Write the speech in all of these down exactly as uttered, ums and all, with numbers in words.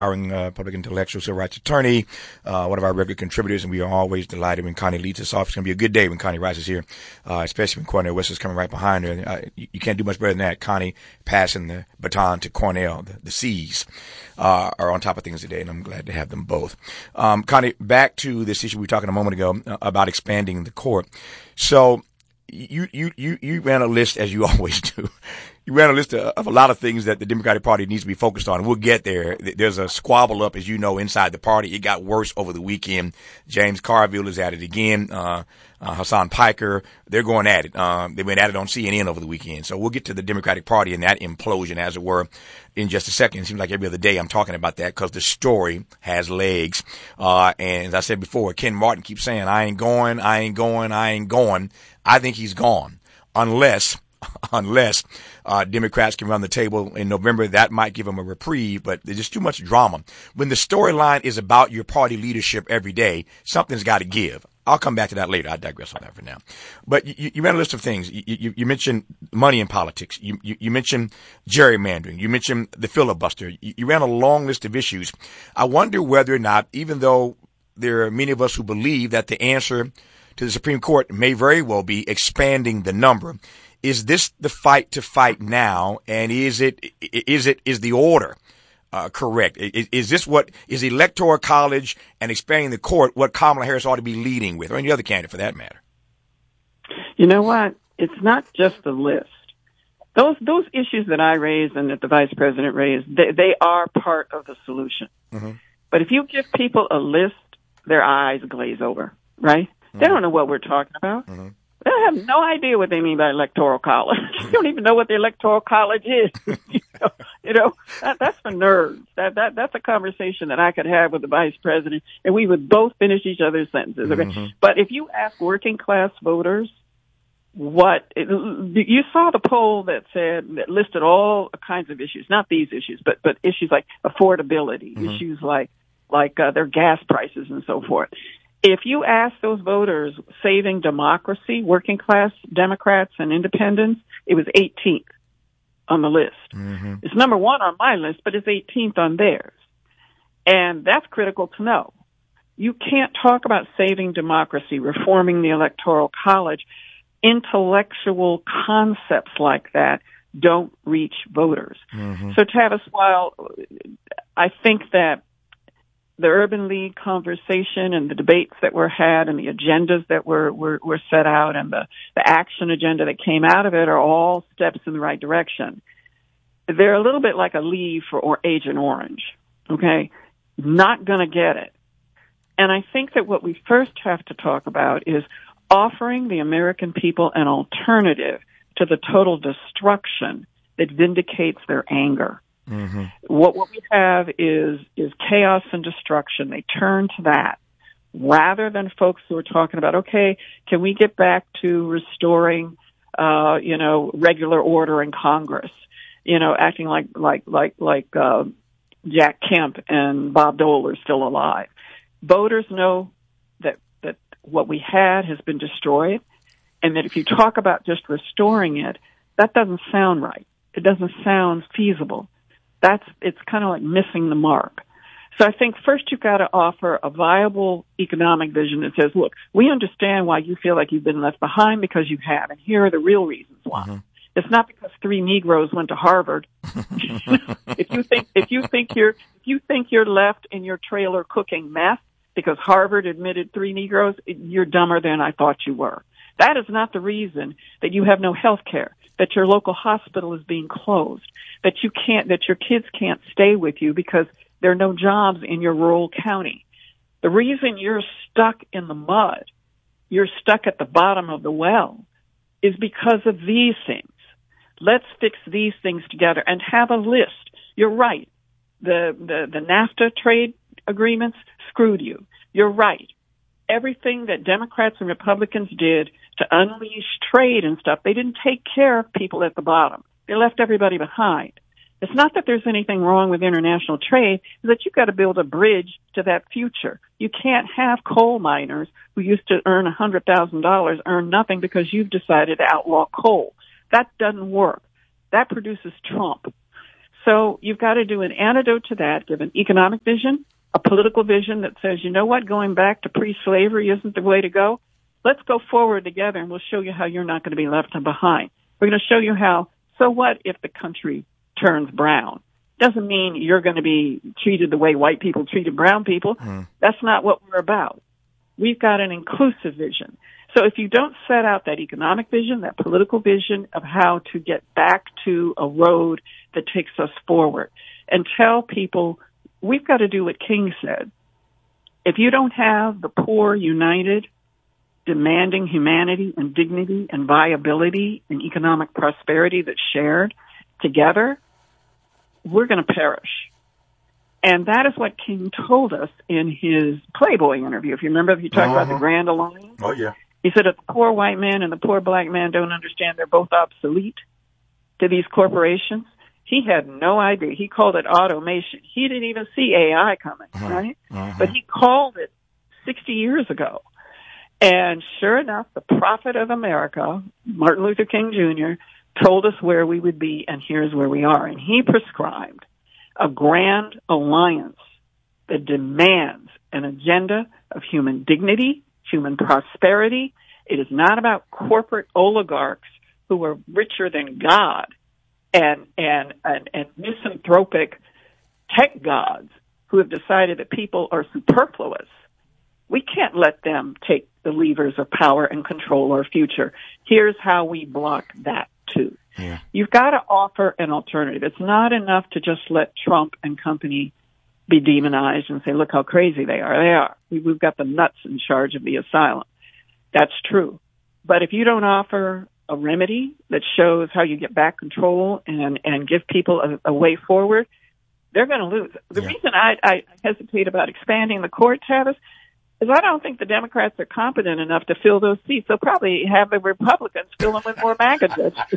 Uh, public intellectual, civil rights attorney, uh, one of our regular contributors, and we are always delighted when Connie leads us off. It's going to be a good day when Connie rises here, uh, especially when Cornel West is coming right behind her. Uh, you, you can't do much better than that. Connie passing the baton to Cornel. The, the C's uh, are on top of things today, and I'm glad to have them both. Um, Connie, back to this issue we were talking a moment ago uh, about expanding the court. So you, you, you, you ran a list, as you always do. You ran a list of, of a lot of things that the Democratic Party needs to be focused on. We'll get there. There's a squabble up, as you know, inside the party. It got worse over the weekend. James Carville is at it again. Uh, uh, Hassan Piker, they're going at it. Um, they've been at it on C N N over the weekend. So we'll get to the Democratic Party and that implosion, as it were, in just a second. It seems like every other day I'm talking about that because the story has legs. Uh, and as I said before, Ken Martin keeps saying, I ain't going, I ain't going, I ain't going. I think he's gone unless Unless uh, Democrats can run the table in November, that might give them a reprieve, but there's just too much drama. When the storyline is about your party leadership every day, something's got to give. I'll come back to that later. I digress on that for now. But you, you ran a list of things. You, you, you mentioned money in politics. You, you, you mentioned gerrymandering. You mentioned the filibuster. You, you ran a long list of issues. I wonder whether or not, even though there are many of us who believe that the answer to the Supreme Court may very well be expanding the number, is this the fight to fight now? And is it, is it, is the order, uh, correct? Is, is this what, is Electoral College and expanding the court what Kamala Harris ought to be leading with, or any other candidate for that matter? You know what? It's not just the list. Those, those issues that I raised and that the vice president raised, they, they are part of the solution. Mm-hmm. But if you give people a list, their eyes glaze over, right? Mm-hmm. They don't know what we're talking about. Mm-hmm. They have no idea what they mean by electoral college. They don't even know what the electoral college is. you know, you know that, that's for nerds. That that that's a conversation that I could have with the vice president, and we would both finish each other's sentences. Okay, mm-hmm. But if you ask working class voters, what it, you saw the poll that said that listed all kinds of issues, not these issues, but but issues like affordability, mm-hmm. issues like like uh, their gas prices and so forth. If you ask those voters, saving democracy, working class Democrats and independents, it was eighteenth on the list. Mm-hmm. It's number one on my list, but it's eighteenth on theirs. And that's critical to know. You can't talk about saving democracy, reforming the Electoral College. Intellectual concepts like that don't reach voters. Mm-hmm. So, Tavis, while I think that the Urban League conversation and the debates that were had and the agendas that were, were, were set out and the, the action agenda that came out of it are all steps in the right direction. They're a little bit like a leave for or Agent Orange, okay? Not going to get it. And I think that what we first have to talk about is offering the American people an alternative to the total destruction that vindicates their anger. Mm-hmm. What what we have is is chaos and destruction. They turn to that rather than folks who are talking about, okay, can we get back to restoring, uh, you know, regular order in Congress? You know, acting like like like like uh, Jack Kemp and Bob Dole are still alive. Voters know that that what we had has been destroyed, and that if you talk about just restoring it, that doesn't sound right. It doesn't sound feasible. That's, it's kind of like missing the mark. So I think first you've got to offer a viable economic vision that says, look, we understand why you feel like you've been left behind, because you have, and here are the real reasons why. Mm-hmm. It's not because three Negroes went to Harvard. if you think, if you think you're, if you think you're left in your trailer cooking meth because Harvard admitted three Negroes, you're dumber than I thought you were. That is not the reason that you have no health care, that your local hospital is being closed, that you can't, that your kids can't stay with you because there are no jobs in your rural county. The reason you're stuck in the mud, you're stuck at the bottom of the well, is because of these things. Let's fix these things together and have a list. You're right. The, the, the NAFTA trade agreements screwed you. You're right. Everything that Democrats and Republicans did to unleash trade and stuff, they didn't take care of people at the bottom. They left everybody behind. It's not that there's anything wrong with international trade, it's that you've got to build a bridge to that future. You can't have coal miners who used to earn one hundred thousand dollars earn nothing because you've decided to outlaw coal. That doesn't work. That produces Trump. So you've got to do an antidote to that, give an economic vision, a political vision that says, you know what, going back to pre-slavery isn't the way to go. Let's go forward together, and we'll show you how you're not going to be left behind. We're going to show you how, so what if the country turns brown? Doesn't mean you're going to be treated the way white people treated brown people. Mm. That's not what we're about. We've got an inclusive vision. So if you don't set out that economic vision, that political vision of how to get back to a road that takes us forward, and tell people we've got to do what King said. If you don't have the poor united, demanding humanity and dignity and viability and economic prosperity that's shared together, we're going to perish. And that is what King told us in his Playboy interview. If you remember, he talked uh-huh. about the Grand Alliance. Oh, yeah. He said if the poor white man and the poor black man don't understand they're both obsolete to these corporations, he had no idea. He called it automation. He didn't even see A I coming, uh-huh. right? Uh-huh. But he called it sixty years ago. And sure enough, the prophet of America, Martin Luther King Junior, told us where we would be, and here's where we are. And he prescribed a grand alliance that demands an agenda of human dignity, human prosperity. It is not about corporate oligarchs who are richer than God and, and, and, and misanthropic tech gods who have decided that people are superfluous. We can't let them take the levers of power and control our future. Here's how we block that too. Yeah. You've got to offer an alternative. It's not enough to just let Trump and company be demonized and say, look how crazy they are. They are. We've got the nuts in charge of the asylum. That's true. But if you don't offer a remedy that shows how you get back control and, and give people a, a way forward, they're going to lose. The yeah. reason I, I hesitate about expanding the court, Tavis, is I don't think the Democrats are competent enough to fill those seats. They'll probably have the Republicans fill them with more MAGA judges.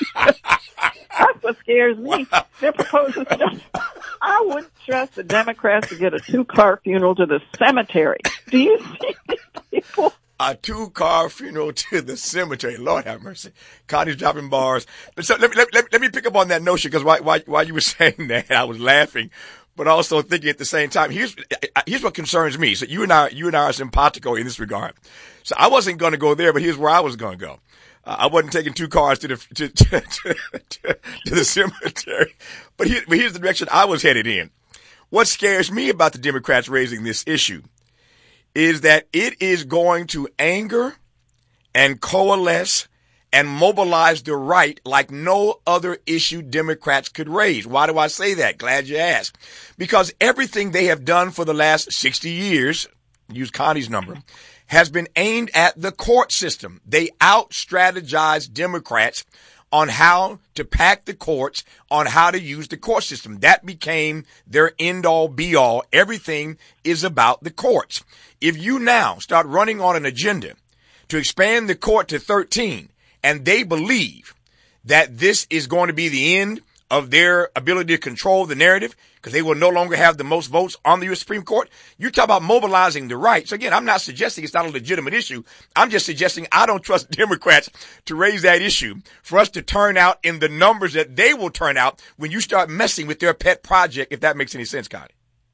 That's what scares me. Wow. They're proposing stuff. I wouldn't trust the Democrats to get a two-car funeral to the cemetery. Do you see these people? A two-car funeral to the cemetery. Lord have mercy. Connie's dropping bars. So let me, let, let, let me pick up on that notion, because while, while, while you were saying that, I was laughing, but also thinking at the same time. Here's here's what concerns me. So you and I, you and I are simpatico in this regard. So I wasn't going to go there, but here's where I was going to go. Uh, I wasn't taking two cars to the to, to, to, to, to the cemetery, but, here, but here's the direction I was headed in. What scares me about the Democrats raising this issue is that it is going to anger and coalesce and mobilize the right like no other issue Democrats could raise. Why do I say that? Glad you asked. Because everything they have done for the last sixty years, use Connie's number, has been aimed at the court system. They out-strategize Democrats on how to pack the courts, on how to use the court system. That became their end-all, be-all. Everything is about the courts. If you now start running on an agenda to expand the court to thirteen, and they believe that this is going to be the end of their ability to control the narrative because they will no longer have the most votes on the U S Supreme Court, you talk about mobilizing the right. So again, I'm not suggesting it's not a legitimate issue. I'm just suggesting I don't trust Democrats to raise that issue for us to turn out in the numbers that they will turn out when you start messing with their pet project, if that makes any sense, Connie.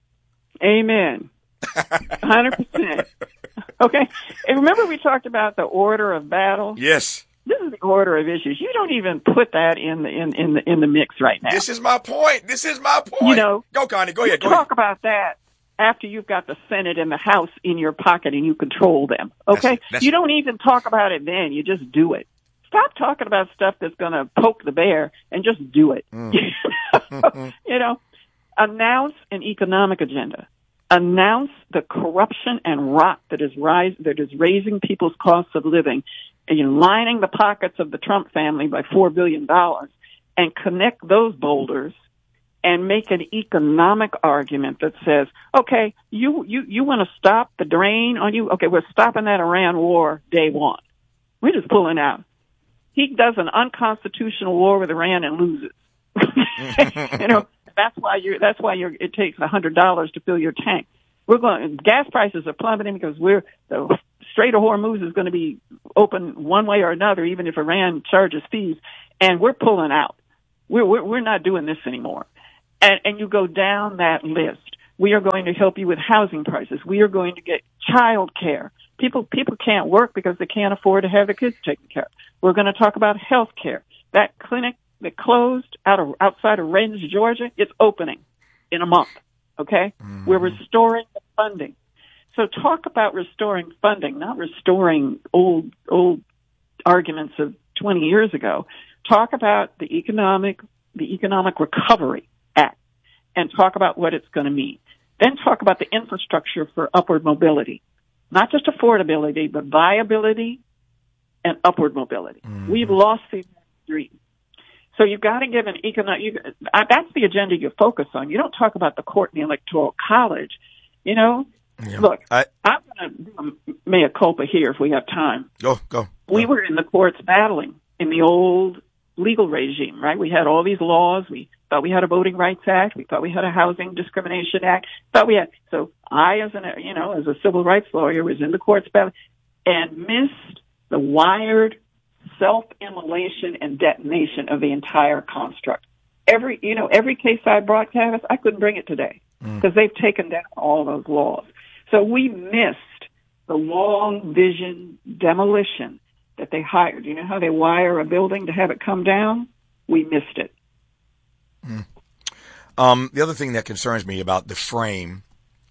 Amen. one hundred percent. Okay. And remember we talked about the order of battle? Yes. This is the order of issues. You don't even put that in the in, in the in the mix right now. This is my point. This is my point. You know, go, Connie. Go ahead. Go talk ahead. about that after you've got the Senate and the House in your pocket and you control them. Okay, that's, that's, you don't even talk about it then. You just do it. Stop talking about stuff that's going to poke the bear and just do it. Mm. You know, announce an economic agenda. Announce the corruption and rot that is rise that is raising people's costs of living, and you're lining the pockets of the Trump family by four billion dollars, and connect those boulders and make an economic argument that says, okay, you, you, you want to stop the drain on you? Okay, we're stopping that Iran war day one. We're just pulling out. He does an unconstitutional war with Iran and loses. You know, that's why you're, that's why you're, it takes a hundred dollars to fill your tank. We're going, gas prices are plummeting because we're, the Strait of Hormuz is going to be open one way or another, even if Iran charges fees, and we're pulling out. We're, we're, we're not doing this anymore. and, and you go down that list. We are going to help you with housing prices. We are going to get child care. People, people can't work because they can't afford to have their kids taken care of. We're going to talk about health care. That clinic that closed out of, outside of Range, Georgia, it's opening in a month. Okay? Mm-hmm. We're restoring the funding. So talk about restoring funding, not restoring old, old arguments of twenty years ago. Talk about the economic, the Economic Recovery Act and talk about what it's going to mean. Then talk about the infrastructure for upward mobility. Not just affordability, but viability and upward mobility. Mm-hmm. We've lost the dream. So you've got to give an economic, you, uh, that's the agenda you focus on. You don't talk about the court and the Electoral College. You know, yeah. Look, I, I'm going to um, mea culpa here if we have time. Go, go, go. We were in the courts battling in the old legal regime, right? We had all these laws. We thought we had a Voting Rights Act. We thought we had a Housing Discrimination Act. Thought we had, so I, as an, you know, as a civil rights lawyer, was in the courts battling and missed the wired self-immolation and detonation of the entire construct. Every, you know, every case I brought, Tavis, I couldn't bring it today because mm. they've taken down all those laws. So we missed the long vision demolition that they hired. You know how they wire a building to have it come down? We missed it. Mm. Um, the other thing that concerns me about the frame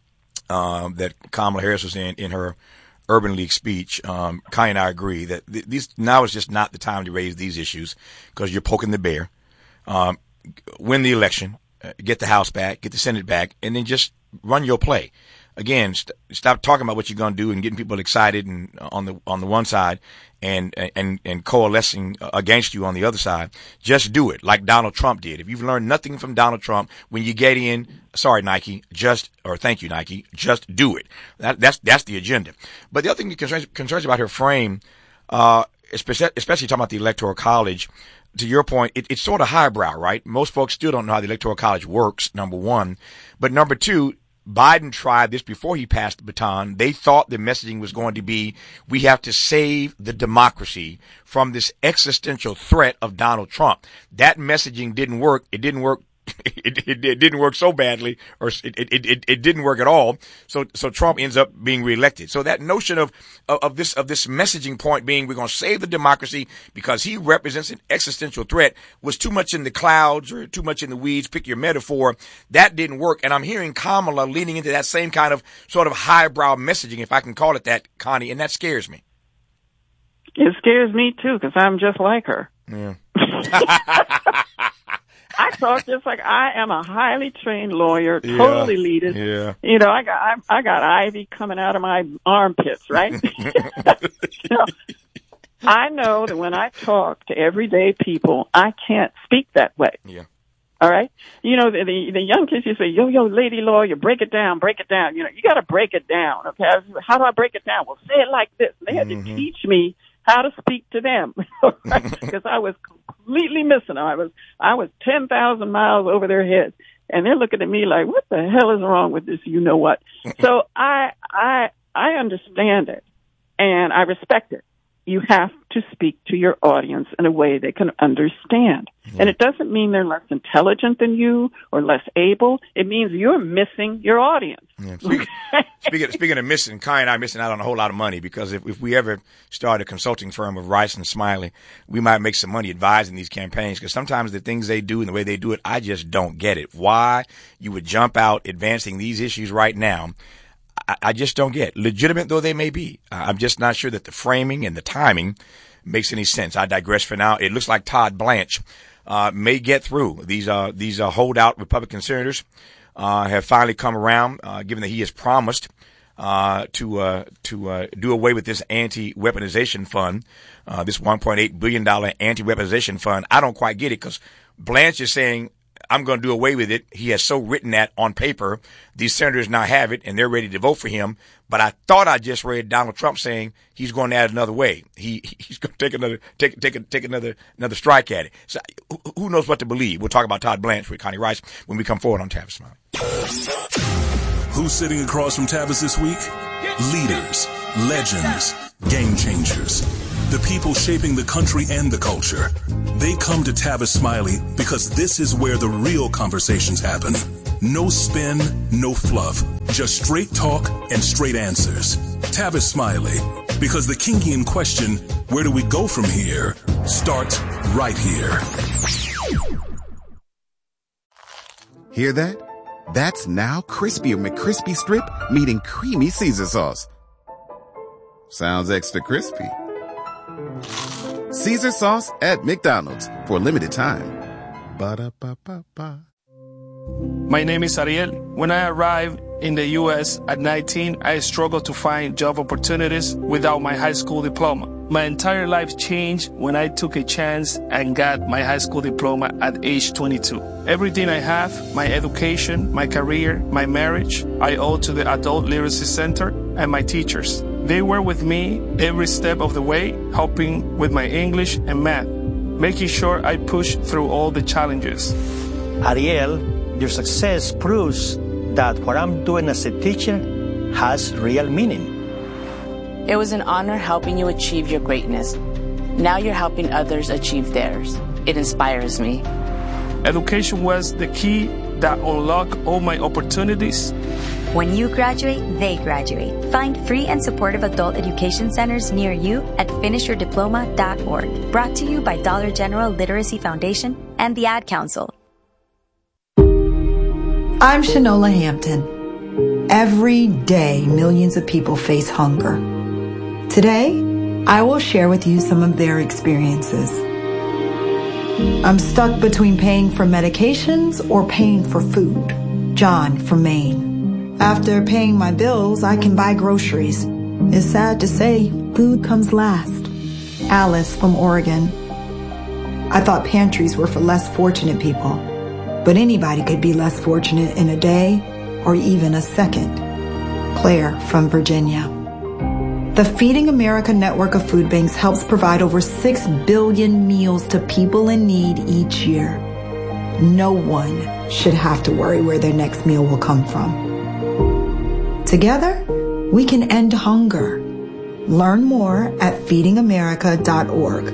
um, that Kamala Harris was in in her Urban League speech, um, Kai and I agree that th- these now is just not the time to raise these issues because you're poking the bear. Um, win the election, uh, get the House back, get the Senate back, and then just run your play. Again, st- stop talking about what you're going to do and getting people excited and uh, on the on the one side, and and and coalescing against you on the other side. Just do it like Donald Trump did. If you've learned nothing from Donald Trump, when you get in, sorry Nike, just or thank you Nike, just do it. That, that's that's the agenda. But the other thing that concerns, concerns about her frame, uh, especially, especially talking about the Electoral College. To your point, it, it's sort of highbrow, right? Most folks still don't know how the Electoral College works. Number one, but number two. Biden tried this before he passed the baton. They thought the messaging was going to be, we have to save the democracy from this existential threat of Donald Trump. That messaging didn't work. It didn't work. It, it, it didn't work so badly, or it, it, it, it didn't work at all. So, so Trump ends up being reelected. So that notion of, of, of this, of this messaging point being we're going to save the democracy because he represents an existential threat was too much in the clouds or too much in the weeds. Pick your metaphor. That didn't work. And I'm hearing Kamala leaning into that same kind of sort of highbrow messaging, if I can call it that, Connie, and that scares me. It scares me too, because I'm just like her. Yeah. I talk just like I am a highly trained lawyer, totally yeah, elitist. Yeah. You know, I got I, I got ivy coming out of my armpits, right? You know, I know that when I talk to everyday people, I can't speak that way. Yeah. All right. You know, the the, the young kids, you say, "Yo, yo, lady lawyer, break it down, break it down." You know, you got to break it down. Okay. How do I break it down? Well, say it like this. They had mm-hmm. to teach me how to speak to them because I was completely missing them. I was, I was ten thousand miles over their heads and they're looking at me like, what the hell is wrong with this? You know what? So I, I, I understand it and I respect it. You have to speak to your audience in a way they can understand. Yeah. And it doesn't mean they're less intelligent than you or less able. It means you're missing your audience. Yeah. Speaking, speaking, speaking of missing, Kai and I are missing out on a whole lot of money because if, if we ever start a consulting firm of Rice and Smiley, we might make some money advising these campaigns because sometimes the things they do and the way they do it, I just don't get it. Why you would jump out advancing these issues right now, I just don't get. Legitimate though they may be, I'm just not sure that the framing and the timing makes any sense. I digress for now. It looks like Todd Blanche uh, may get through. These uh, these uh, holdout Republican senators uh, have finally come around, uh, given that he has promised uh, to uh, to uh, do away with this anti-weaponization fund, uh, this one point eight billion dollars anti-weaponization fund. I don't quite get it because Blanche is saying, I'm going to do away with it. He has so written that on paper. These senators now have it, and they're ready to vote for him. But I thought I just read Donald Trump saying he's going to add another way. He he's going to take another take take take another another strike at it. So who knows what to believe? We'll talk about Todd Blanche with Connie Rice when we come forward on Tavis Smiley. Who's sitting across from Tavis this week? Leaders, legends, game changers. the people shaping the country and the culture. They come to Tavis Smiley because this is where the real conversations happen. No spin, no fluff, just straight talk and straight answers. Tavis Smiley, because the Kinkian question, where do we go from here, starts right here. Hear that? That's now Crispy McCrispy Strip meeting Creamy Caesar Sauce. Sounds extra crispy. Caesar Sauce at McDonald's for a limited time. Ba-da-ba-ba-ba. My name is Ariel. When I arrived in the U S at nineteen, I struggled to find job opportunities without my high school diploma. My entire life changed when I took a chance and got my high school diploma at age twenty-two. Everything I have, my education, my career, my marriage, I owe to the Adult Literacy Center and my teachers. They were with me every step of the way, helping with my English and math, making sure I push through all the challenges. Ariel, your success proves that what I'm doing as a teacher has real meaning. It was an honor helping you achieve your greatness. Now you're helping others achieve theirs. It inspires me. Education was the key that unlocked all my opportunities. When you graduate, they graduate. Find free and supportive adult education centers near you at finish your diploma dot org. Brought to you by Dollar General Literacy Foundation and the Ad Council. I'm Shanola Hampton. Every day, millions of people face hunger. Today, I will share with you some of their experiences. I'm stuck between paying for medications or paying for food. John from Maine. After paying my bills, I can buy groceries. It's sad to say, food comes last. Alice from Oregon. I thought pantries were for less fortunate people. But anybody could be less fortunate in a day or even a second. Claire from Virginia. The Feeding America network of food banks helps provide over six billion meals to people in need each year. No one should have to worry where their next meal will come from. Together, we can end hunger. Learn more at feeding america dot org.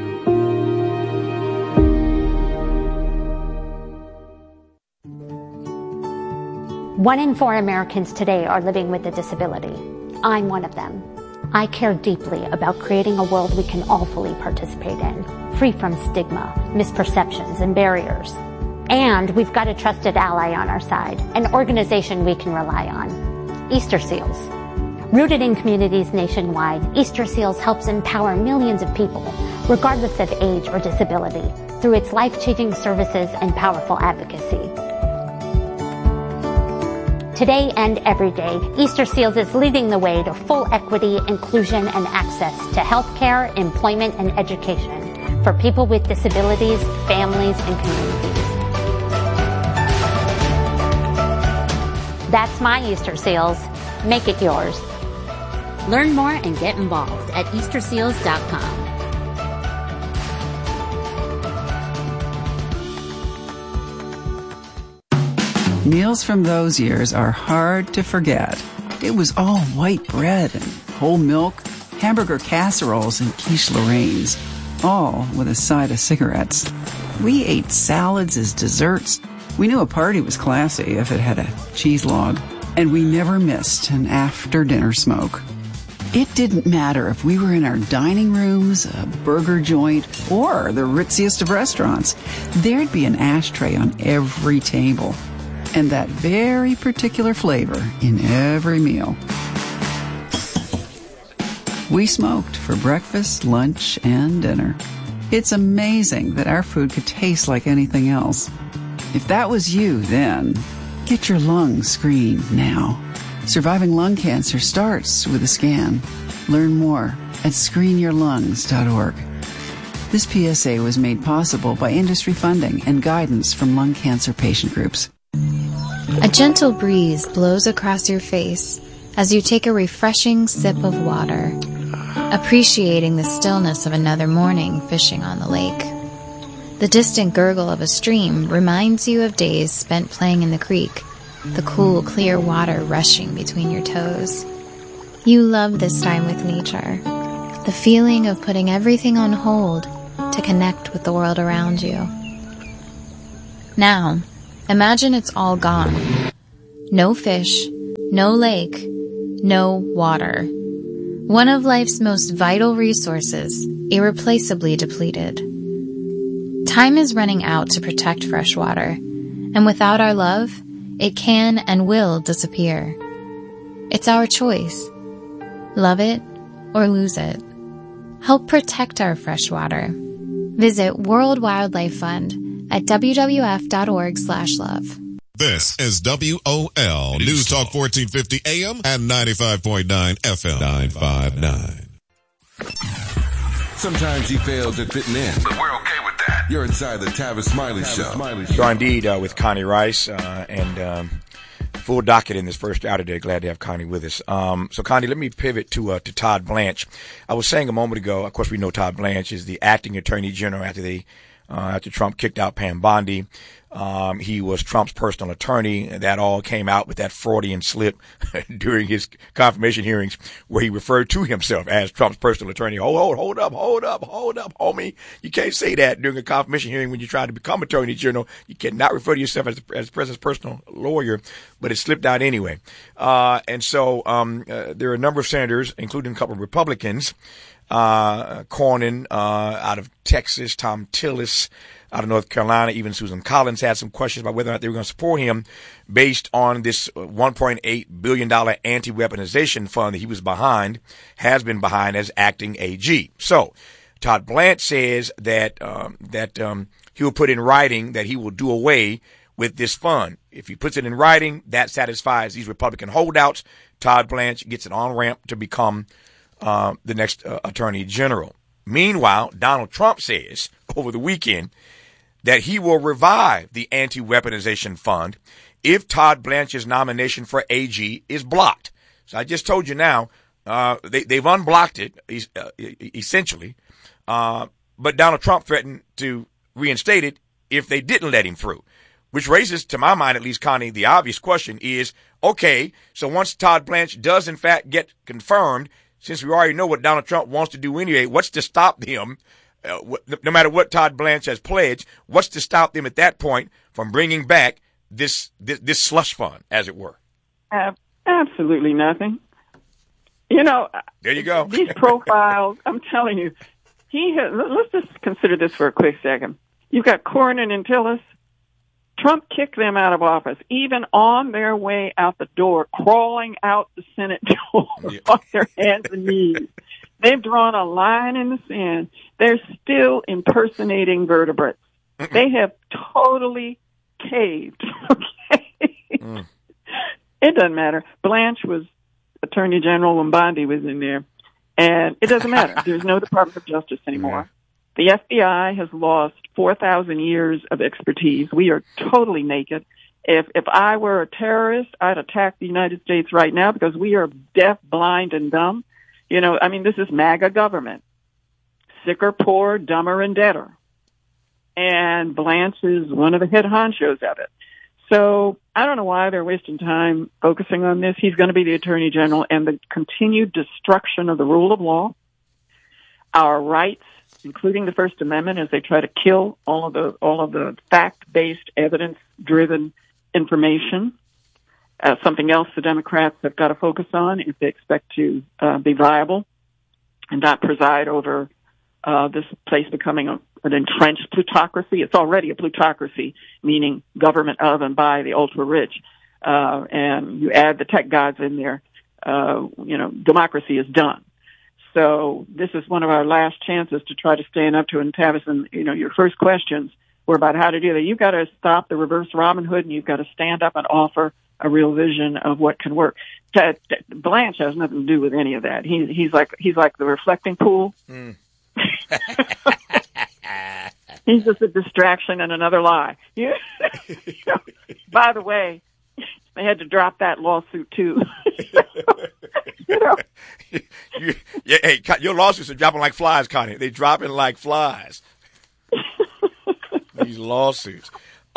One in four Americans today are living with a disability. I'm one of them. I care deeply about creating a world we can all fully participate in, free from stigma, misperceptions, and barriers. And we've got a trusted ally on our side, an organization we can rely on, Easter Seals. Rooted in communities nationwide, Easter Seals helps empower millions of people, regardless of age or disability, through its life-changing services and powerful advocacy. Today and every day, Easter Seals is leading the way to full equity, inclusion, and access to healthcare, employment, and education for people with disabilities, families, and communities. That's my Easter Seals. Make it yours. Learn more and get involved at easter seals dot com. Meals from those years are hard to forget. It was all white bread and whole milk, hamburger casseroles and quiche Lorraine's, all with a side of cigarettes. We ate salads as desserts. We knew a party was classy if it had a cheese log, and we never missed an after-dinner smoke. It didn't matter if we were in our dining rooms, a burger joint, or the ritziest of restaurants. There'd be an ashtray on every table. And that very particular flavor in every meal. We smoked for breakfast, lunch, and dinner. It's amazing that our food could taste like anything else. If that was you then, get your lungs screened now. Surviving lung cancer starts with a scan. Learn more at screen your lungs dot org. This P S A was made possible by industry funding and guidance from lung cancer patient groups. A gentle breeze blows across your face as you take a refreshing sip of water, appreciating the stillness of another morning fishing on the lake. The distant gurgle of a stream reminds you of days spent playing in the creek, the cool, clear water rushing between your toes. You love this time with nature. The feeling of putting everything on hold to connect with the world around you. Now, imagine it's all gone. No fish, no lake, no water. One of life's most vital resources, irreplaceably depleted. Time is running out to protect fresh water, and without our love, it can and will disappear. It's our choice. Love it or lose it. Help protect our fresh water. Visit World Wildlife Fund at w w f dot org slash love. This is W O L News Talk fourteen fifty A M and ninety-five point nine F M. nine five nine. Sometimes you fail to fit in, but we're okay with that. You're inside the Tavis Smiley Show. Smiley Show. So indeed, uh, with Connie Rice, uh, and um, full docket in this first hour today. Glad to have Connie with us. Um, so Connie, let me pivot to uh, to Todd Blanche. I was saying a moment ago, of course, we know Todd Blanche is the acting Attorney General after they uh, after Trump kicked out Pam Bondi. Um, he was Trump's personal attorney. That all came out with that Freudian slip during his confirmation hearings where he referred to himself as Trump's personal attorney. Hold, hold, hold up, hold up, hold up, homie. You can't say that during a confirmation hearing when you're trying to become attorney general. You cannot refer to yourself as, as the president's personal lawyer, but it slipped out anyway. Uh, and so, um, uh, there are a number of senators, including a couple of Republicans, uh, Cornyn, uh, out of Texas, Tom Tillis, out of North Carolina, even Susan Collins had some questions about whether or not they were going to support him based on this one point eight billion dollars anti-weaponization fund that he was behind, has been behind as acting A G. So Todd Blanche says that um, that um, he will put in writing that he will do away with this fund. If he puts it in writing, that satisfies these Republican holdouts. Todd Blanche gets an on-ramp to become uh, the next uh, Attorney General. Meanwhile, Donald Trump says over the weekend that he will revive the anti-weaponization fund if Todd Blanche's nomination for A G is blocked. So I just told you now, uh, they, they've unblocked it, uh, essentially. Uh, but Donald Trump threatened to reinstate it if they didn't let him through, which raises, to my mind at least, Connie, the obvious question is, okay, so once Todd Blanche does in fact get confirmed, since we already know what Donald Trump wants to do anyway, what's to stop him? Uh, no matter what Todd Blanche has pledged, what's to stop them at that point from bringing back this this, this slush fund, as it were? Uh, absolutely nothing. You know, there you go. These profiles, I'm telling you, he has, let's just consider this for a quick second. You've got Cornyn and Tillis. Trump kicked them out of office, even on their way out the door, crawling out the Senate door yeah. on their hands and knees. They've drawn a line in the sand. They're still impersonating vertebrates. They have totally caved. Okay? Mm. It doesn't matter. Blanche was Attorney General when Bondi was in there. And it doesn't matter. There's no Department of Justice anymore. The F B I has lost four thousand years of expertise. We are totally naked. If if I were a terrorist, I'd attack the United States right now because we are deaf, blind, and dumb. You know, I mean, this is MAGA government. Sicker, poor, dumber, and deader. And Blanche is one of the head honchos of it. So I don't know why they're wasting time focusing on this. He's going to be the Attorney General, and the continued destruction of the rule of law, our rights, including the First Amendment, as they try to kill all of the all of the fact-based, evidence-driven information. Uh, something else the Democrats have got to focus on if they expect to uh, be viable and not preside over uh, this place becoming a, an entrenched plutocracy. It's already a plutocracy, meaning government of and by the ultra-rich. Uh, and you add the tech gods in there, uh, you know, democracy is done. So this is one of our last chances to try to stand up to it. And Tavis, and, you know, your first questions were about how to do that. You've got to stop the reverse Robin Hood, and you've got to stand up and offer a real vision of what can work. T- T- Blanche has nothing to do with any of that. He, he's like he's like the reflecting pool. Mm. He's just a distraction and another lie. You know, by the way, they had to drop that lawsuit too. You know, you, yeah, hey, your lawsuits are dropping like flies, Connie. They're dropping like flies. These lawsuits.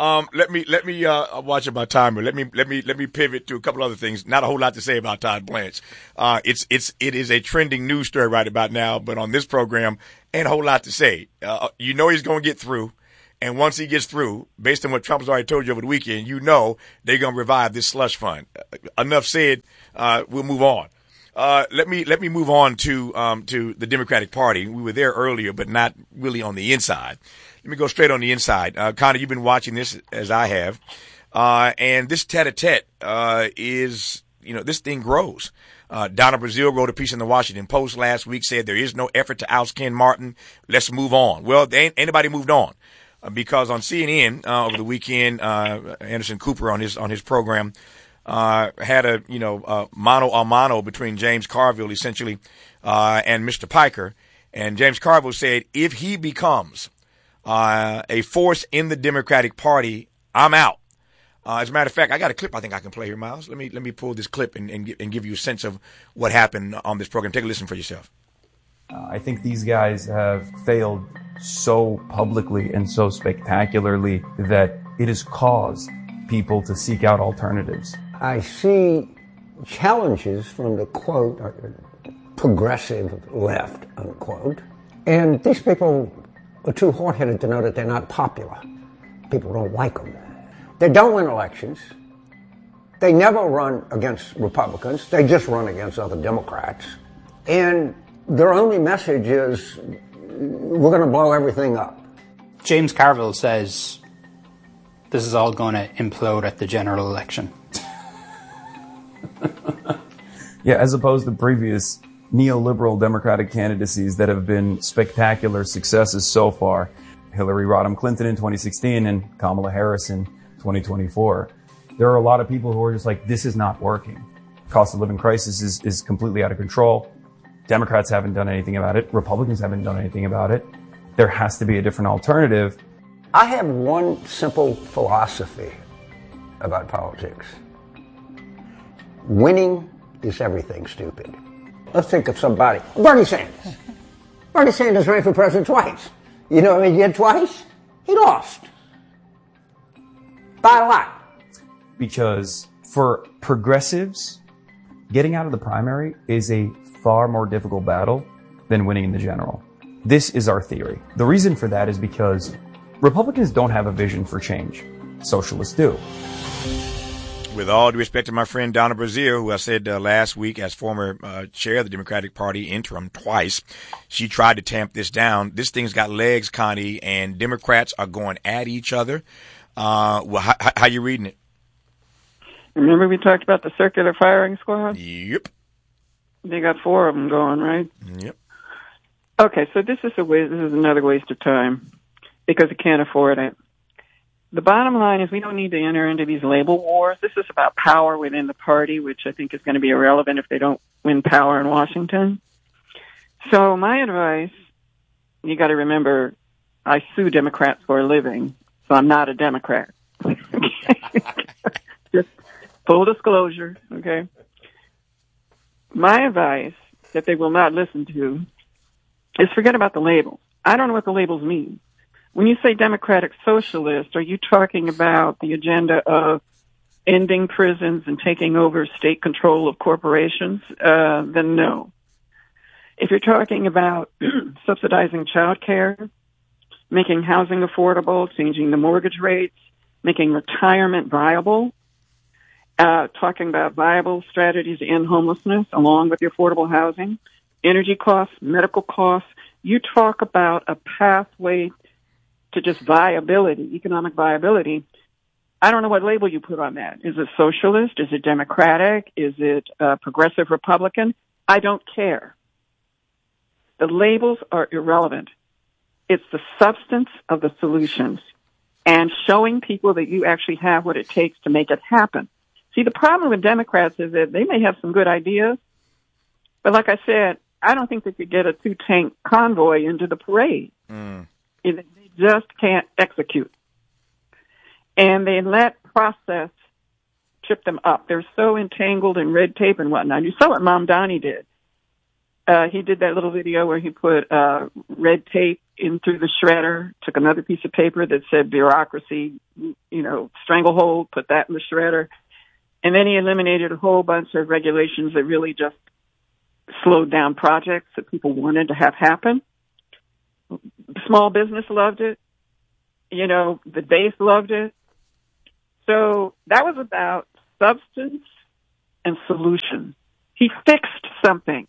Um, let me let me uh, watch my timer. Let me let me let me pivot to a couple other things. Not a whole lot to say about Todd Blanche. Uh, it's it's it is a trending news story right about now. But on this program, ain't a whole lot to say. Uh, you know he's going to get through, and once he gets through, based on what Trump's already told you over the weekend, you know they're going to revive this slush fund. Uh, enough said. Uh, we'll move on. Uh, let me let me move on to um to the Democratic Party. We were there earlier, but not really on the inside. Let me go straight on the inside. Uh, Connie, you've been watching this as I have. Uh, and this tete-a-tete, uh, is, you know, this thing grows. Uh, Donna Brazile wrote a piece in the Washington Post last week, said there is no effort to oust Ken Martin. Let's move on. Well, they ain't anybody moved on. Uh, because on C N N, uh, over the weekend, uh, Anderson Cooper on his, on his program, uh, had a, you know, uh, mano a mano between James Carville, essentially, uh, and Mister Piker. And James Carville said, if he becomes Uh, a force in the Democratic Party, I'm out. Uh, as a matter of fact, I got a clip I think I can play here, Miles. Let me let me pull this clip and, and, and give you a sense of what happened on this program. Take a listen for yourself. Uh, I think these guys have failed so publicly and so spectacularly that it has caused people to seek out alternatives. I see challenges from the, quote, progressive left, unquote, and these people are too hard-headed to know that they're not popular. People don't like them. They don't win elections. They never run against Republicans. They just run against other Democrats. And their only message is, we're going to blow everything up. James Carville says this is all going to implode at the general election. Yeah, as opposed to previous neoliberal Democratic candidacies that have been spectacular successes so far. Hillary Rodham Clinton in twenty sixteen and Kamala Harris in twenty twenty-four. There are a lot of people who are just like, this is not working. Cost of living crisis is, is completely out of control. Democrats haven't done anything about it. Republicans haven't done anything about it. There has to be a different alternative. I have one simple philosophy about politics. Winning is everything, stupid. Let's think of somebody. Bernie Sanders. Bernie Sanders ran for president twice. You know what he did twice? He lost. By a lot. Because for progressives, getting out of the primary is a far more difficult battle than winning in the general. This is our theory. The reason for that is because Republicans don't have a vision for change. Socialists do. With all due respect to my friend Donna Brazile, who I said uh, last week as former uh, chair of the Democratic Party, interim twice, she tried to tamp this down. This thing's got legs, Connie, and Democrats are going at each other. Uh, well, how, how you reading it? Remember we talked about the circular firing squad? Yep. They got four of them going, right? Yep. Okay, so this is a waste, this is another waste of time because they can't afford it. The bottom line is we don't need to enter into these label wars. This is about power within the party, which I think is going to be irrelevant if they don't win power in Washington. So my advice, you got to remember, I sue Democrats for a living, so I'm not a Democrat. Just full disclosure, okay? My advice that they will not listen to is forget about the labels. I don't know what the labels mean. When you say democratic socialist, are you talking about the agenda of ending prisons and taking over state control of corporations? Uh, then no. If you're talking about subsidizing child care, making housing affordable, changing the mortgage rates, making retirement viable, uh, talking about viable strategies to end homelessness along with your affordable housing, energy costs, medical costs, you talk about a pathway to just viability, economic viability. I don't know what label you put on that. Is it socialist? Is it democratic? Is it uh, progressive Republican? I don't care. The labels are irrelevant. It's the substance of the solutions and showing people that you actually have what it takes to make it happen. See, the problem with Democrats is that they may have some good ideas, but like I said, I don't think they could get a two-tank convoy into the parade. Mm. They just can't execute. And they let process trip them up. They're so entangled in red tape and whatnot. You saw what Mamdani did. Uh, he did that little video where he put uh, red tape in through the shredder, took another piece of paper that said bureaucracy, you know, stranglehold, put that in the shredder. And then he eliminated a whole bunch of regulations that really just slowed down projects that people wanted to have happen. Small business loved it. You know, the base loved it. So that was about substance and solution. He fixed something.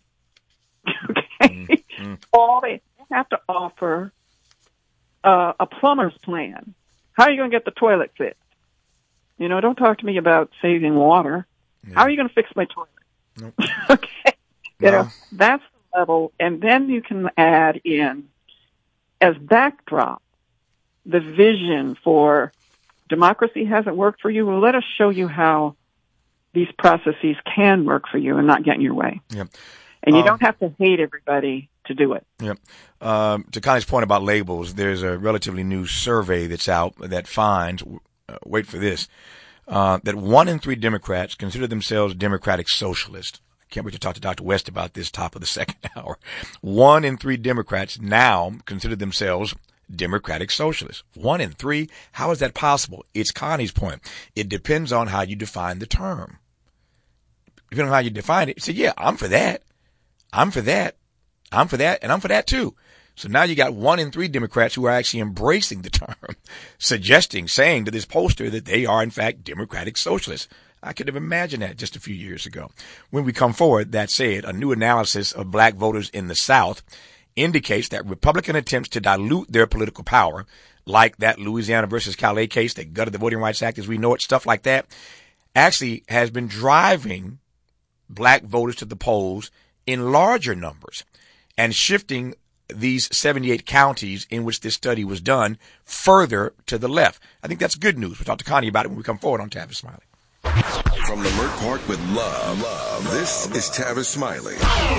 Okay? Mm-hmm. All they have to offer uh, a plumber's plan. How are you going to get the toilet fixed? You know, don't talk to me about saving water. Yeah. How are you going to fix my toilet? Nope. Okay. You no. know, that's the level. And then you can add in, as backdrop, the vision for democracy hasn't worked for you. Well, let us show you how these processes can work for you and not get in your way. Yep. And you um, don't have to hate everybody to do it. Yep. Um, to Connie's point about labels, there's a relatively new survey that's out that finds, uh, wait for this, uh, that one in three Democrats consider themselves Democratic Socialists. I can't wait to talk to Doctor West about this top of the second hour. One in three Democrats now consider themselves Democratic Socialists. One in three? How is that possible? It's Connie's point. It depends on how you define the term. Depending on how you define it, say, yeah, I'm for that. I'm for that. I'm for that. And I'm for that too. So now you got one in three Democrats who are actually embracing the term, suggesting, saying to this pollster that they are in fact Democratic Socialists. I could have imagined that just a few years ago. When we come forward, that said, a new analysis of black voters in the South indicates that Republican attempts to dilute their political power, like that Louisiana versus Calais case that gutted the Voting Rights Act as we know it, stuff like that, actually has been driving black voters to the polls in larger numbers and shifting these seventy-eight counties in which this study was done further to the left. I think that's good news. We'll talk to Connie about it when we come forward on Tavis Smiley. From Leimert Park with love, love, this is Tavis Smiley.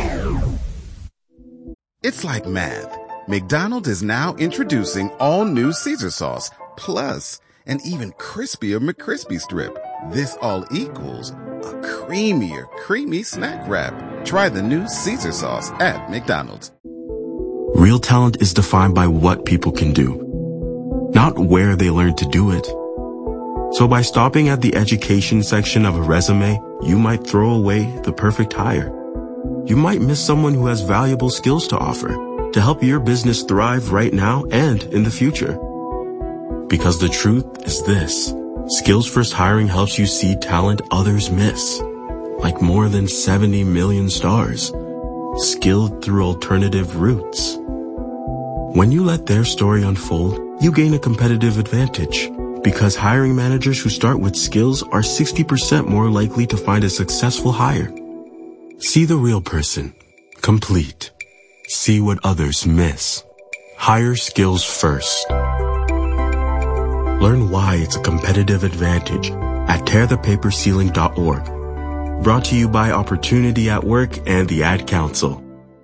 It's like math. McDonald's is now introducing all new Caesar sauce, plus an even crispier McCrispy strip. This all equals a creamier, creamy snack wrap. Try the new Caesar sauce at McDonald's. Real talent is defined by what people can do, not where they learn to do it. So by stopping at the education section of a resume, you might throw away the perfect hire. You might miss someone who has valuable skills to offer to help your business thrive right now and in the future. Because the truth is this. Skills First Hiring helps you see talent others miss. Like more than seventy million stars. Skilled through alternative routes. When you let their story unfold, you gain a competitive advantage. Because hiring managers who start with skills are sixty percent more likely to find a successful hire. See the real person. Complete. See what others miss. Hire skills first. Learn why it's a competitive advantage at tear the paper ceiling dot org. Brought to you by Opportunity at Work and the Ad Council.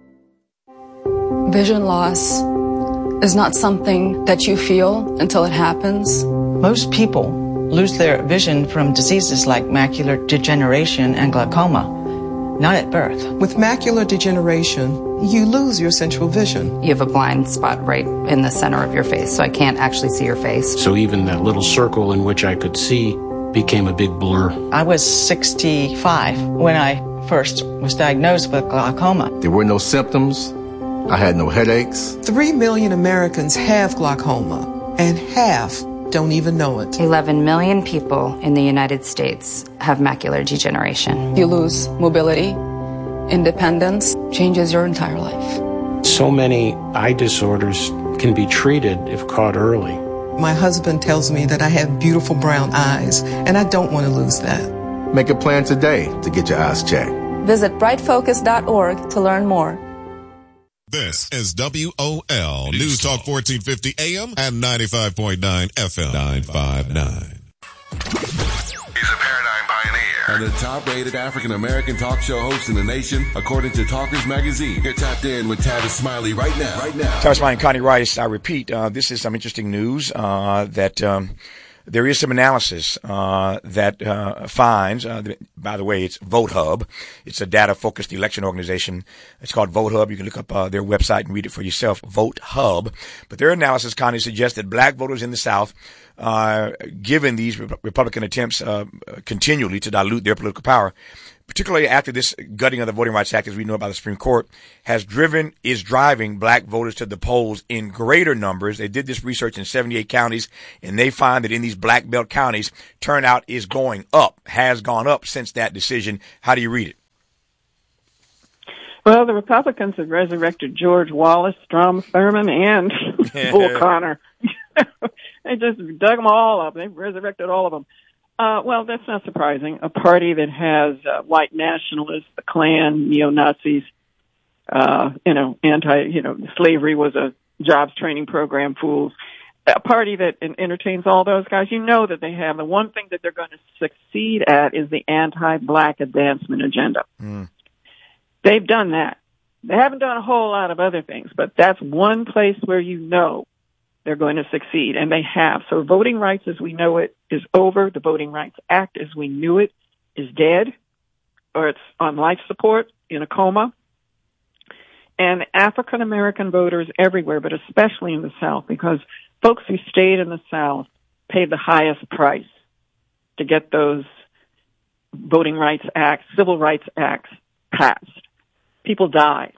Vision loss is not something that you feel until it happens. Most people lose their vision from diseases like macular degeneration and glaucoma, not at birth. With macular degeneration, you lose your central vision. You have a blind spot right in the center of your face, so I can't actually see your face. So even that little circle in which I could see became a big blur. I was sixty-five when I first was diagnosed with glaucoma. There were no symptoms. I had no headaches. Three million Americans have glaucoma, and half don't even know it. eleven million people in the United States have macular degeneration. You lose mobility, independence, changes your entire life. So many eye disorders can be treated if caught early. My husband tells me that I have beautiful brown eyes, and I don't want to lose that. Make a plan today to get your eyes checked. Visit bright focus dot org to learn more. This is W O L News Talk fourteen fifty A M and ninety-five point nine F M. nine five nine. He's a paradigm pioneer and the top-rated African-American talk show host in the nation, according to Talkers Magazine. You're tapped in with Tavis Smiley right now. Right now. Tavis Smiley and Connie Rice. I repeat, uh, this is some interesting news uh, that um, there is some analysis uh, that uh, finds, uh, by the way, it's VoteHub. It's a data-focused election organization. It's called VoteHub. You can look up uh, their website and read it for yourself, VoteHub. But their analysis, Connie, suggests that black voters in the South, uh, given these Republican attempts uh, continually to dilute their political power, particularly after this gutting of the Voting Rights Act, as we know by the Supreme Court, has driven, is driving black voters to the polls in greater numbers. They did this research in seventy-eight counties, and they find that in these black belt counties, turnout is going up, has gone up since that decision. How do you read it? Well, the Republicans have resurrected George Wallace, Strom Thurmond, and Bull Connor. They just dug them all up. They've resurrected all of them. Uh, well, that's not surprising. A party that has uh, white nationalists, the Klan, neo-Nazis, uh, you know, anti, you know, slavery was a jobs training program, fools. A party that entertains all those guys, you know that they have. The one thing that they're going to succeed at is the anti-black advancement agenda. Mm. They've done that. They haven't done a whole lot of other things, but that's one place where you know they're going to succeed, and they have. So voting rights as we know it is over. The Voting Rights Act as we knew it is dead, or it's on life support in a coma. And African-American voters everywhere, but especially in the South, because folks who stayed in the South paid the highest price to get those Voting Rights Acts, Civil Rights Acts passed. People died.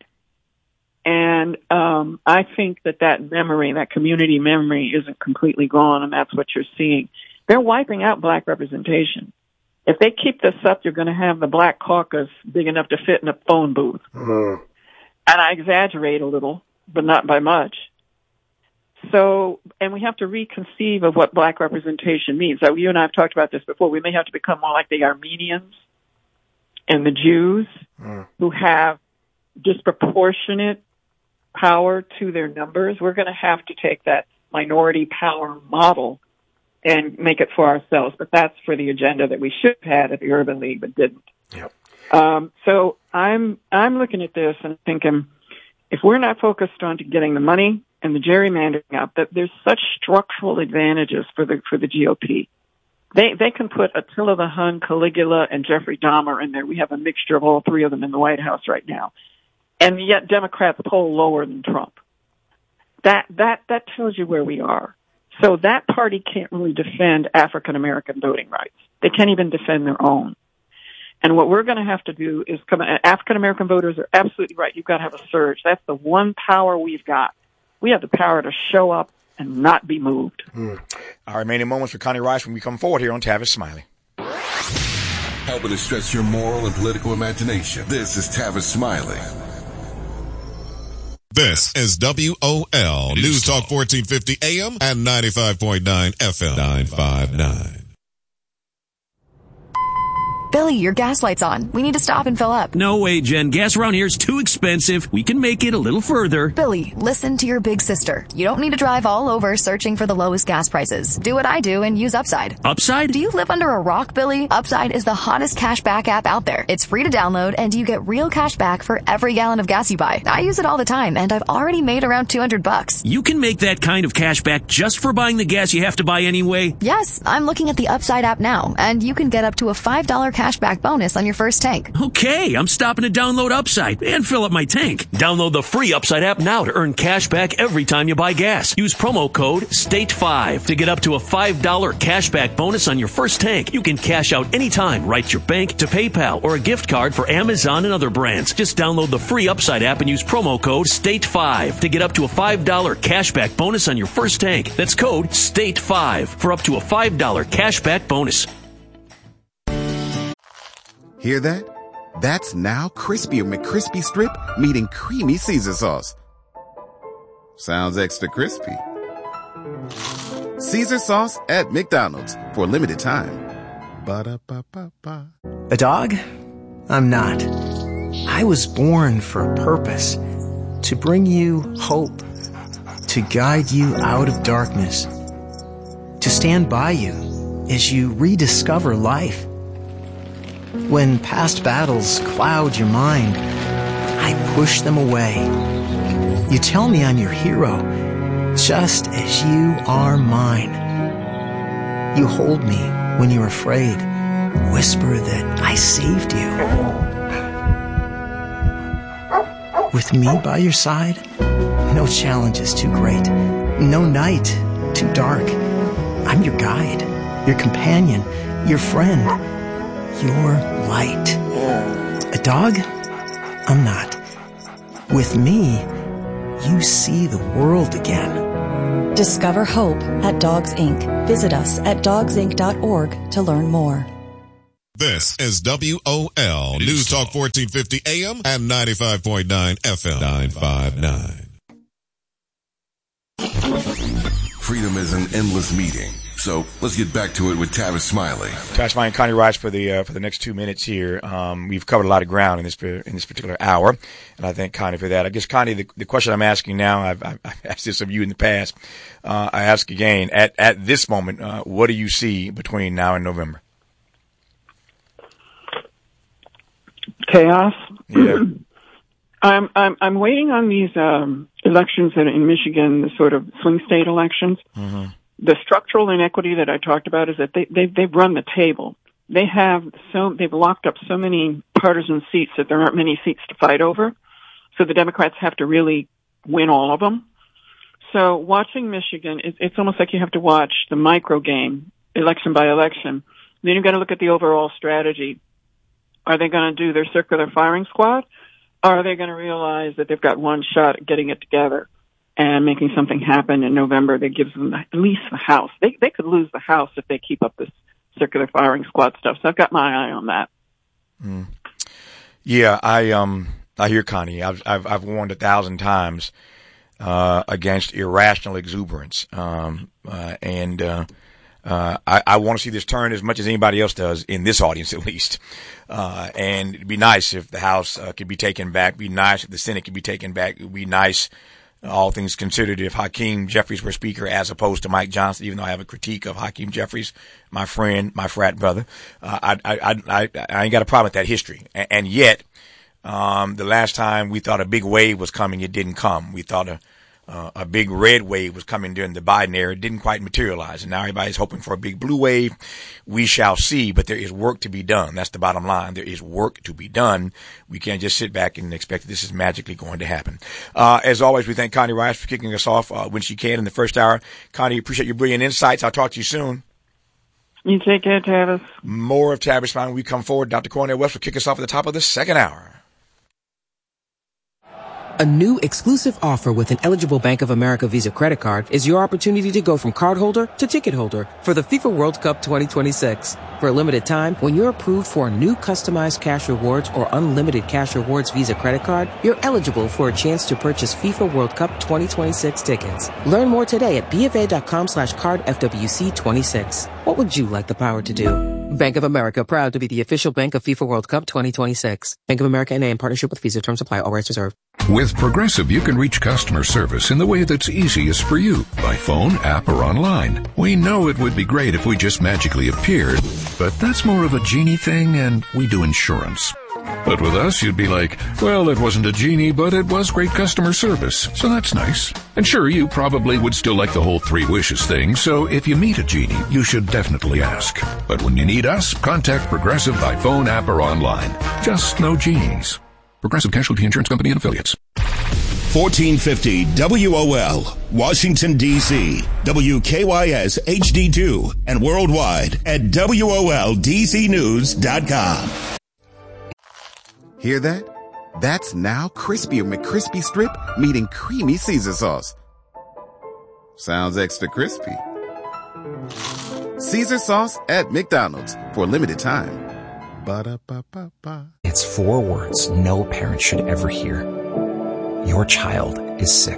And um I think that that memory, that community memory, isn't completely gone, and that's what you're seeing. They're wiping out black representation. If they keep this up, you're going to have the black caucus big enough to fit in a phone booth. Mm-hmm. And I exaggerate a little, but not by much. So, and we have to reconceive of what black representation means. So you and I have talked about this before. We may have to become more like the Armenians and the Jews, mm. who have disproportionate power to their numbers. We're going to have to take that minority power model and make it for ourselves. But that's for the agenda that we should have had at the Urban League, but didn't. Yep. Um, so I'm I'm looking at this and thinking, if we're not focused on getting the money and the gerrymandering up, that there's such structural advantages for the for the G O P. They they can put Attila the Hun, Caligula, and Jeffrey Dahmer in there. We have a mixture of all three of them in the White House right now. And yet Democrats poll lower than Trump. That, that, that tells you where we are. So that party can't really defend African-American voting rights. They can't even defend their own. And what we're going to have to do is come, African-American voters are absolutely right. You've got to have a surge. That's the one power we've got. We have the power to show up and not be moved. Mm. Our remaining moments for Connie Rice when we come forward here on Tavis Smiley. Helping to stretch your moral and political imagination. This is Tavis Smiley. This is W O L News Talk fourteen fifty A M and ninety-five point nine F M. nine five nine. Billy, your gas light's on. We need to stop and fill up. No way, Jen. Gas around here is too expensive. We can make it a little further. Billy, listen to your big sister. You don't need to drive all over searching for the lowest gas prices. Do what I do and use Upside. Upside? Do you live under a rock, Billy? Upside is the hottest cash back app out there. It's free to download, and you get real cash back for every gallon of gas you buy. I use it all the time, and I've already made around two hundred bucks. You can make that kind of cash back just for buying the gas you have to buy anyway? Yes, I'm looking at the Upside app now, and you can get up to a five dollars cash back bonus on your first tank. Okay, I'm stopping to download Upside and fill up my tank. Download the free Upside app now to earn cash back every time you buy gas. Use promo code state five to get up to a five dollars cash back bonus on your first tank. You can cash out anytime, right to your bank, to PayPal, or a gift card for Amazon and other brands. Just download the free Upside app and use promo code state five to get up to a five dollars cash back bonus on your first tank. That's code state five for up to a five dollars cash back bonus. Hear that? That's now Crispy McCrispy Strip meeting Creamy Caesar Sauce. Sounds extra crispy. Caesar Sauce at McDonald's for a limited time. Ba-da-ba-ba-ba. A dog? I'm not. I was born for a purpose. To bring you hope. To guide you out of darkness. To stand by you as you rediscover life. When past battles cloud your mind, I push them away. You tell me I'm your hero, just as you are mine. You hold me when you're afraid. Whisper that I saved you. With me by your side, no challenge is too great. No night too dark. I'm your guide, your companion, your friend, your light. A dog? I'm not. With me, you see the world again. Discover hope at Dogs Incorporated. Visit us at dogs inc dot org to learn more. This is W O L News Talk fourteen fifty A M and ninety-five point nine F M. nine five nine. Freedom is an endless meeting. So let's get back to it with Tavis Smiley. Tavis Smiley and Connie Rice for the uh, for the next two minutes here. Um, we've covered a lot of ground in this in this particular hour, and I thank Connie for that. I guess, Connie, the, the question I'm asking now, I've, I've asked this of you in the past. Uh, I ask again, at at this moment, uh, what do you see between now and November? Chaos. Yeah. I'm I'm I'm waiting on these um, elections that in Michigan, the sort of swing state elections. Mm-hmm. The structural inequity that I talked about is that they they've, they've run the table. They have so they've locked up so many partisan seats that there aren't many seats to fight over. So the Democrats have to really win all of them. So watching Michigan, it, it's almost like you have to watch the micro game, election by election. Then you've got to look at the overall strategy. Are they going to do their circular firing squad? Or are they going to realize that they've got one shot at getting it together and making something happen in November that gives them at least the House? They they could lose the House if they keep up this circular firing squad stuff. So I've got my eye on that. Mm. Yeah, I um I hear Connie. I've I've, I've warned a thousand times uh, against irrational exuberance, um, uh, and uh, uh, I, I want to see this turn as much as anybody else does in this audience, at least. Uh, and it'd be nice if the House uh, could be taken back. It'd be nice if the Senate could be taken back. It'd be nice, all things considered, if Hakeem Jeffries were Speaker as opposed to Mike Johnson, even though I have a critique of Hakeem Jeffries, my friend, my frat brother. Uh, I, I, I, I ain't got a problem with that history. And, and yet, um, the last time we thought a big wave was coming, it didn't come. We thought a, uh, a big red wave was coming during the Biden era. It didn't quite materialize. And now everybody's hoping for a big blue wave. We shall see, but there is work to be done. That's the bottom line. There is work to be done. We can't just sit back and expect that this is magically going to happen. Uh, as always, we thank Connie Rice for kicking us off, uh, when she can in the first hour. Connie, appreciate your brilliant insights. I'll talk to you soon. You take care, Tavis. More of Tavis Smiley when we come forward. Doctor Cornell West will kick us off at the top of the second hour. A new exclusive offer with an eligible Bank of America Visa credit card is your opportunity to go from cardholder to ticket holder for the FIFA World Cup twenty twenty-six. For a limited time, when you're approved for a new customized cash rewards or unlimited cash rewards Visa credit card, you're eligible for a chance to purchase FIFA World Cup twenty twenty-six tickets. Learn more today at BofA.com slash card FWC twenty-six. What would you like the power to do? Bank of America, proud to be the official bank of FIFA World Cup twenty twenty-six. Bank of America N A in partnership with Visa. Terms apply. All rights reserved. With Progressive, you can reach customer service in the way that's easiest for you, by phone, app, or online. We know it would be great if we just magically appeared, but that's more of a genie thing, and we do insurance. But with us, you'd be like, well, it wasn't a genie, but it was great customer service, so that's nice. And sure, you probably would still like the whole three wishes thing, so if you meet a genie, you should definitely ask. But when you need us, contact Progressive by phone, app, or online. Just no genies. Progressive Casualty Insurance Company and Affiliates. fourteen fifty W O L, Washington, D C, W K Y S H D two, and worldwide at W O L D C news dot com. Hear that? That's now Crispy McCrispy Strip meeting Creamy Caesar Sauce. Sounds extra crispy. Caesar Sauce at McDonald's for a limited time. Ba-da-ba-ba-ba. It's four words no parent should ever hear. Your child is sick.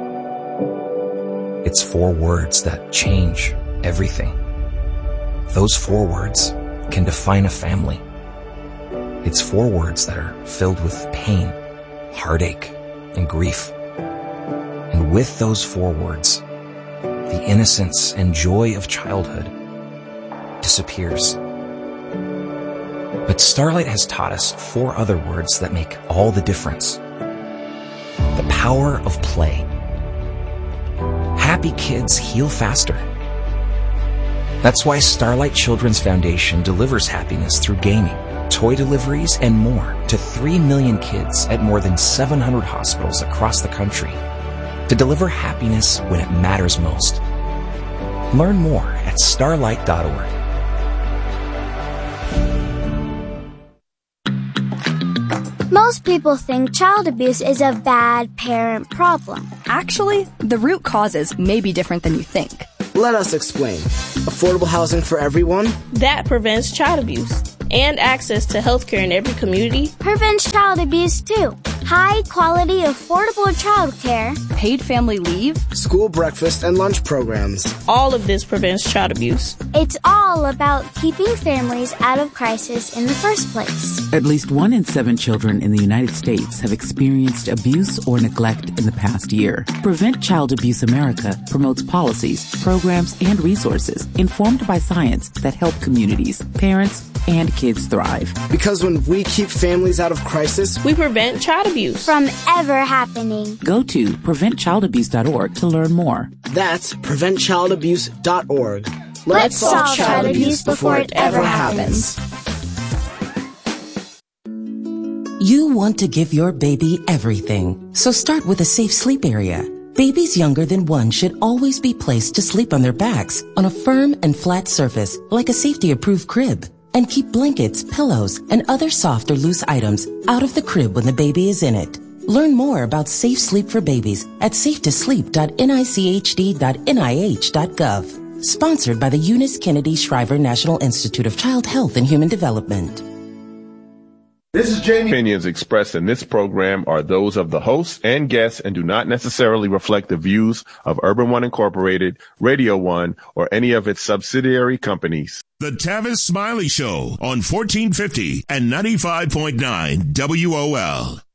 It's four words that change everything. Those four words can define a family. It's four words that are filled with pain, heartache, and grief. And with those four words, the innocence and joy of childhood disappears. But Starlight has taught us four other words that make all the difference. The power of play. Happy kids heal faster. That's why Starlight Children's Foundation delivers happiness through gaming, toy deliveries, and more to three million kids at more than seven hundred hospitals across the country to deliver happiness when it matters most. Learn more at starlight dot org. Most people think child abuse is a bad parent problem. Actually, the root causes may be different than you think. Let us explain. Affordable housing for everyone? That prevents child abuse. And access to healthcare in every community prevents child abuse too. High quality, affordable childcare, paid family leave, school breakfast and lunch programs. All of this prevents child abuse. It's all about keeping families out of crisis in the first place. At least one in seven children in the United States have experienced abuse or neglect in the past year. Prevent Child Abuse America promotes policies, programs, and resources informed by science that help communities, parents, and kids thrive. Because when we keep families out of crisis, we prevent child abuse from ever happening. Go to prevent child abuse dot org to learn more. That's prevent child abuse dot org. Let's, Let's solve child, child abuse before it ever happens. You want to give your baby everything, so start with a safe sleep area. Babies younger than one should always be placed to sleep on their backs on a firm and flat surface like a safety-approved crib. And keep blankets, pillows, and other soft or loose items out of the crib when the baby is in it. Learn more about safe sleep for babies at safe to sleep dot N I C H D dot N I H dot gov. Sponsored by the Eunice Kennedy Shriver National Institute of Child Health and Human Development. This is Jamie. Opinions expressed in this program are those of the hosts and guests and do not necessarily reflect the views of Urban One Incorporated, Radio One, or any of its subsidiary companies. The Tavis Smiley Show on fourteen fifty and ninety-five point nine W O L.